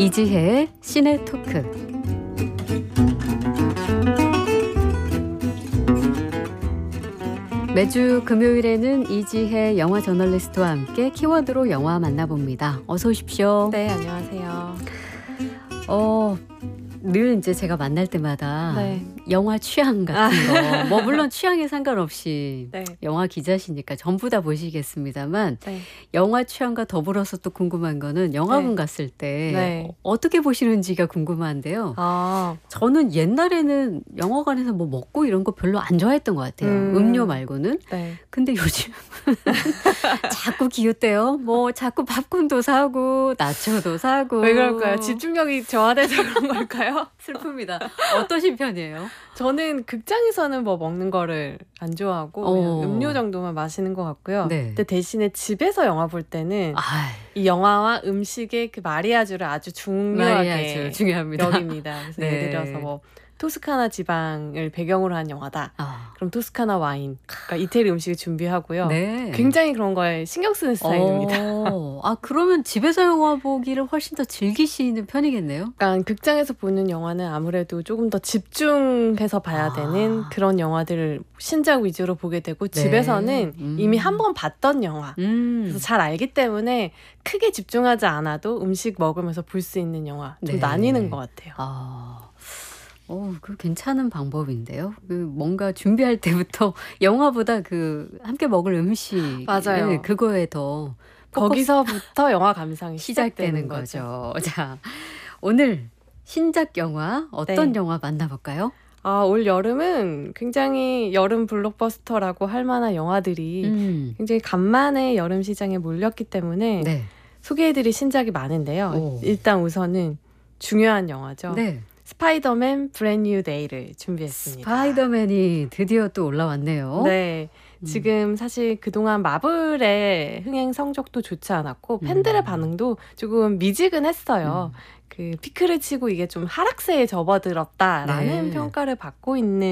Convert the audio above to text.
이지혜의 시네 토크. 매주 금요일에는 이지혜 영화 저널리스트와 함께 키워드로 영화 만나봅니다. 어서 오십시오. 네, 안녕하세요. 늘 이제 제가 만날 때마다 네. 영화 취향 같은 거, 뭐 물론 취향에 상관없이 네. 영화 기자시니까 전부 다 보시겠습니다만 네. 영화 취향과 더불어서 또 궁금한 거는 영화관 네. 갔을 때 네. 어떻게 보시는지가 궁금한데요. 아, 저는 옛날에는 영화관에서 뭐 먹고 이런 거 별로 안 좋아했던 것 같아요. 음료 말고는. 네. 근데 요즘 자꾸 기웃대요. 뭐 자꾸 팝콘도 사고 나초도 사고. 왜 그럴까요? 집중력이 저하돼서 그런 걸까요? 슬픕니다. 어떠신 편이에요? 저는 극장에서는 뭐 먹는 거를 안 좋아하고 그냥 음료 정도만 마시는 것 같고요. 네. 근데 대신에 집에서 영화 볼 때는 아이, 이 영화와 음식의 그 마리아주를 아주 중요하게 마리아주 중요합니다. 여깁니다. 그래서 네. 예를 들어서 뭐 토스카나 지방을 배경으로 한 영화다. 그럼 토스카나 와인, 그러니까 이태리 음식을 준비하고요. 네. 굉장히 그런 거에 신경 쓰는 스타일입니다. 그러면 집에서 영화 보기를 훨씬 더 즐기시는 편이겠네요? 약간 극장에서 보는 영화는 아무래도 조금 더 집중해서 봐야 되는 그런 영화들을 신작 위주로 보게 되고 집에서는 이미 한 번 봤던 영화 그래서 잘 알기 때문에 크게 집중하지 않아도 음식 먹으면서 볼 수 있는 영화 좀 네. 나뉘는 것 같아요. 그 괜찮은 방법인데요. 뭔가 준비할 때부터 영화보다 함께 먹을 음식 맞아요. 그거에 더 거기서부터 영화 감상이 시작되는 거죠. 자, 오늘 신작 영화 어떤 네. 영화 만나볼까요? 올 여름은 굉장히 여름 블록버스터라고 할 만한 영화들이 굉장히 간만에 여름 시장에 몰렸기 때문에 네. 소개해드릴 신작이 많은데요. 일단 우선은 중요한 영화죠. 네. 스파이더맨 브랜드 뉴 데이를 준비했습니다. 스파이더맨이 드디어 또 올라왔네요. 네. 지금 사실 그동안 마블의 흥행 성적도 좋지 않았고 팬들의 반응도 조금 미지근했어요. 그 피크를 치고 이게 좀 하락세에 접어들었다라는 네. 평가를 받고 있는